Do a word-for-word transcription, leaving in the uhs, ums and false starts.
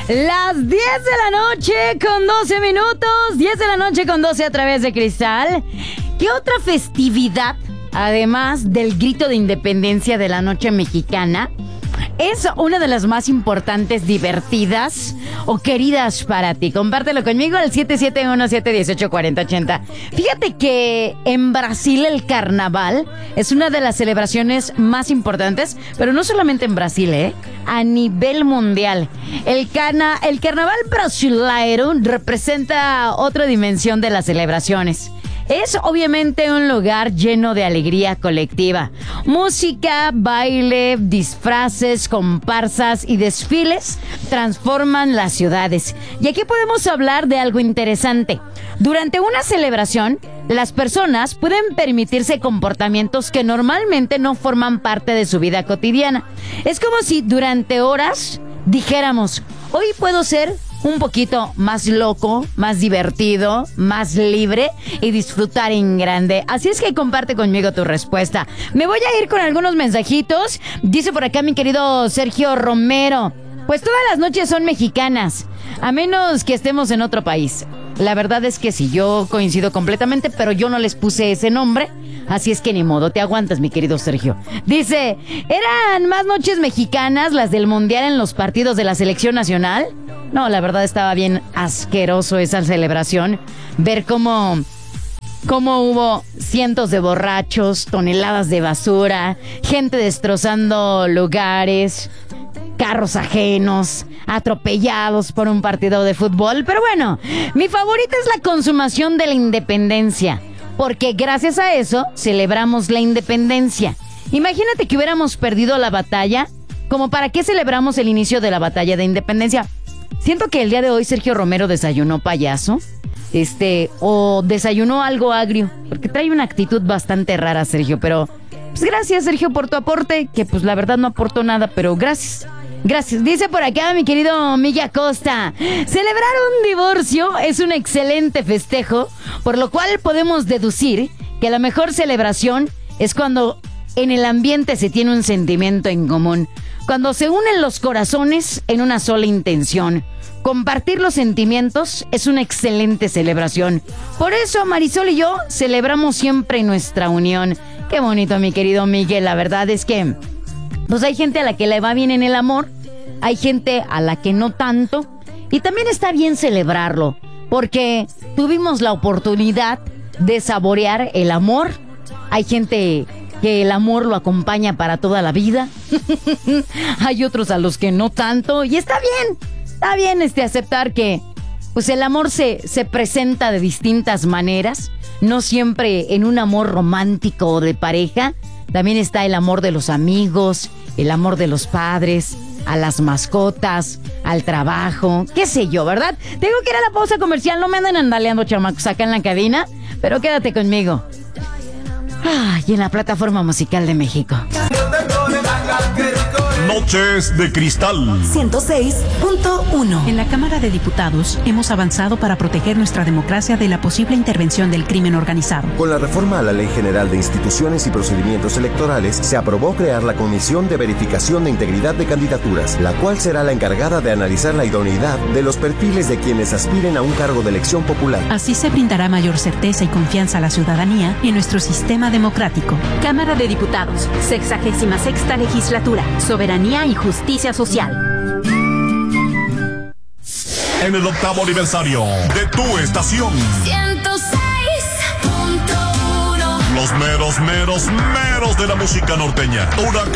Las diez de la noche con doce minutos, diez de la noche con doce a través de Cristal. ¿Qué otra festividad, además del grito de independencia de la noche mexicana, es una de las más importantes, divertidas o queridas para ti? Compártelo conmigo al siete siete uno, siete uno ocho, cuatro cero ocho cero. Fíjate que en Brasil el carnaval es una de las celebraciones más importantes, pero no solamente en Brasil, ¿eh? A nivel mundial. El, cana, el carnaval brasileiro representa otra dimensión de las celebraciones. Es obviamente un lugar lleno de alegría colectiva. Música, baile, disfraces, comparsas y desfiles transforman las ciudades. Y aquí podemos hablar de algo interesante. Durante una celebración, las personas pueden permitirse comportamientos que normalmente no forman parte de su vida cotidiana. Es como si durante horas dijéramos, hoy puedo ser un poquito más loco, más divertido, más libre y disfrutar en grande. Así es que comparte conmigo tu respuesta. Me voy a ir con algunos mensajitos. Dice por acá mi querido Sergio Romero: pues todas las noches son mexicanas, a menos que estemos en otro país. La verdad es que sí, yo coincido completamente, pero yo no les puse ese nombre, así es que ni modo, te aguantas, mi querido Sergio. Dice, ¿eran más noches mexicanas las del Mundial en los partidos de la selección nacional? No, la verdad estaba bien asqueroso esa celebración. Ver cómo, cómo hubo cientos de borrachos, toneladas de basura, gente destrozando lugares, carros ajenos, atropellados por un partido de fútbol. Pero bueno, mi favorita es la consumación de la independencia, porque gracias a eso celebramos la independencia. Imagínate que hubiéramos perdido la batalla, ¿como para qué celebramos el inicio de la batalla de independencia? Siento que el día de hoy Sergio Romero desayunó payaso, este, o desayunó algo agrio, porque trae una actitud bastante rara, Sergio. Pero pues gracias, Sergio, por tu aporte, que pues la verdad no aportó nada, pero gracias. Gracias. Dice por acá mi querido Miguel Acosta: celebrar un divorcio es un excelente festejo, por lo cual podemos deducir que la mejor celebración es cuando en el ambiente se tiene un sentimiento en común, cuando se unen los corazones en una sola intención. Compartir los sentimientos es una excelente celebración. Por eso Marisol y yo celebramos siempre nuestra unión. Qué bonito, mi querido Miguel. La verdad es que pues hay gente a la que le va bien en el amor, hay gente a la que no tanto, y también está bien celebrarlo, porque tuvimos la oportunidad de saborear el amor. Hay gente que el amor lo acompaña para toda la vida. Hay otros a los que no tanto, y está bien, está bien este aceptar que pues el amor se, se presenta de distintas maneras, no siempre en un amor romántico o de pareja. También está el amor de los amigos, el amor de los padres, a las mascotas, al trabajo, qué sé yo, ¿verdad? Tengo que ir a la pausa comercial, no me anden andaleando, chamacos, acá en la cabina, pero quédate conmigo. Ah, y en la plataforma musical de México. Noches de Cristal ciento seis punto uno. En la Cámara de Diputados hemos avanzado para proteger nuestra democracia de la posible intervención del crimen organizado. Con la reforma a la Ley General de Instituciones y Procedimientos Electorales, se aprobó crear la Comisión de Verificación de Integridad de Candidaturas, la cual será la encargada de analizar la idoneidad de los perfiles de quienes aspiren a un cargo de elección popular. Así se brindará mayor certeza y confianza a la ciudadanía en nuestro sistema democrático. Cámara de Diputados, sexagésima sexta legislatura, soberanía y justicia social. En el octavo aniversario de tu estación ciento seis punto uno. Los meros, meros, meros de la música norteña. Huracán